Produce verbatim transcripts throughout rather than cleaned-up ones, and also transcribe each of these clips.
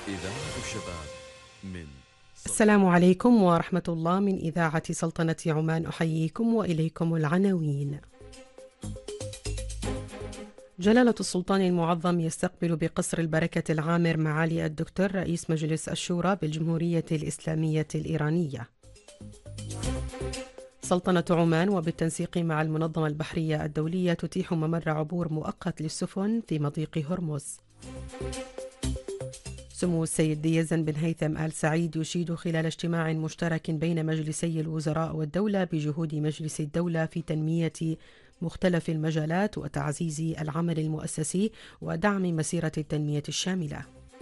إذاعة الشباب من السلام عليكم ورحمة الله. من إذاعة سلطنة عمان أحييكم وإليكم العناوين. جلالة السلطان المعظم يستقبل بقصر البركة العامر معالي الدكتور رئيس مجلس الشورى بالجمهورية الإسلامية الإيرانية. سلطنة عمان وبالتنسيق مع المنظمة البحرية الدولية تتيح ممر عبور مؤقت للسفن في مضيق هرمز. سمو السيد يزن بن هيثم آل سعيد يشيد خلال اجتماع مشترك بين مجلسي الوزراء والدولة بجهود مجلس الدولة في تنمية مختلف المجالات وتعزيز العمل المؤسسي ودعم مسيرة التنمية الشاملة.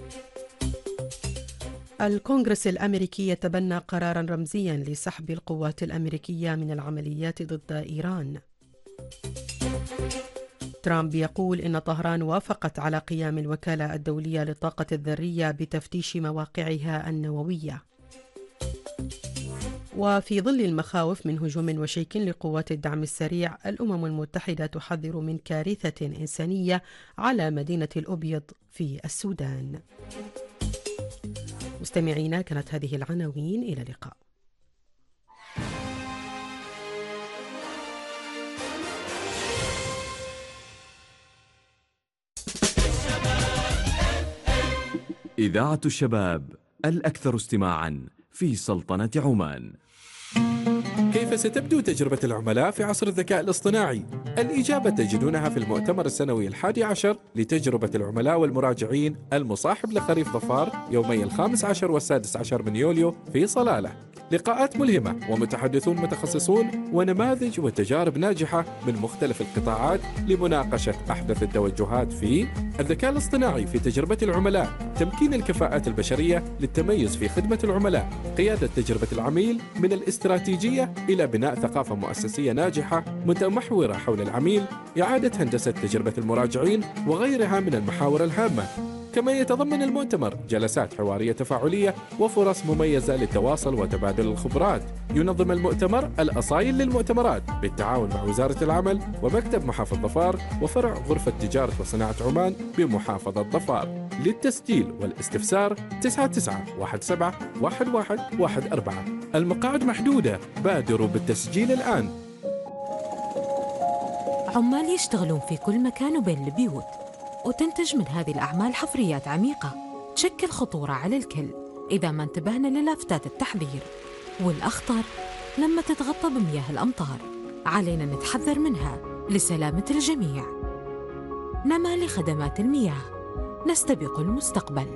الكونغرس الأمريكي يتبنى قراراً رمزياً لسحب القوات الأمريكية من العمليات ضد إيران. ترامب يقول إن طهران وافقت على قيام الوكالة الدولية للطاقة الذرية بتفتيش مواقعها النووية. وفي ظل المخاوف من هجوم وشيك لقوات الدعم السريع، الأمم المتحدة تحذر من كارثة إنسانية على مدينة الأبيض في السودان. مستمعينا، كانت هذه العناوين. إلى اللقاء. إذاعة الشباب الأكثر استماعاً في سلطنة عمان. كيف ستبدو تجربة العملاء في عصر الذكاء الاصطناعي؟ الإجابة تجدونها في المؤتمر السنوي الحادي عشر لتجربة العملاء والمراجعين المصاحب لخريف ظفار يومي الخامس عشر والسادس عشر من يوليو في صلالة. لقاءات ملهمة ومتحدثون متخصصون ونماذج وتجارب ناجحة من مختلف القطاعات لمناقشة أحدث التوجهات في الذكاء الاصطناعي في تجربة العملاء، تمكين الكفاءات البشرية للتميز في خدمة العملاء، قيادة تجربة العميل من الاستراتيجية إلى بناء ثقافة مؤسسية ناجحة متمحورة حول العميل، إعادة هندسة تجربة المراجعين وغيرها من المحاور الهامة. كما يتضمن المؤتمر جلسات حوارية تفاعلية وفرص مميزة للتواصل وتبادل الخبرات. ينظم المؤتمر الأصايل للمؤتمرات بالتعاون مع وزارة العمل ومكتب محافظ ظفار وفرع غرفة تجارة وصناعة عمان بمحافظة ظفار. للتسجيل والاستفسار تسعة تسعة واحد سبعة واحد واحد واحد أربعة. المقاعد محدودة، بادروا بالتسجيل الآن. عمال يشتغلون في كل مكان وبين البيوت، وتنتج من هذه الأعمال حفريات عميقة تشكل خطورة على الكل إذا ما انتبهنا للافتات التحذير. والأخطر لما تتغطى بمياه الأمطار، علينا نتحذر منها لسلامة الجميع. نما لخدمات المياه، نستبق المستقبل.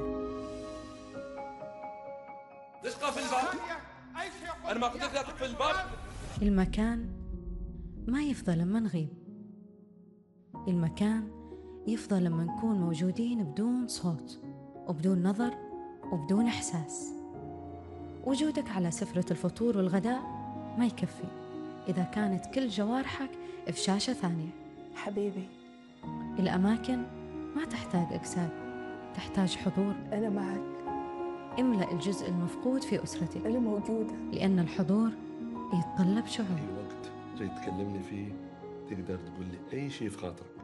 دقة في الباب. أنا ما قلت لك في الباب. المكان ما يفضل لما نغيب، المكان يفضل لما نكون موجودين بدون صوت وبدون نظر وبدون إحساس. وجودك على سفرة الفطور والغداء ما يكفي إذا كانت كل جوارحك في شاشة ثانية. حبيبي، الأماكن ما تحتاج أجساد، تحتاج حضور. أنا معك. املأ الجزء المفقود في أسرتك. أنا موجودة. لأن الحضور يتطلب شعور. أي وقت تريد تكلمني فيه تقدر تقول لي أي شيء في خاطرك.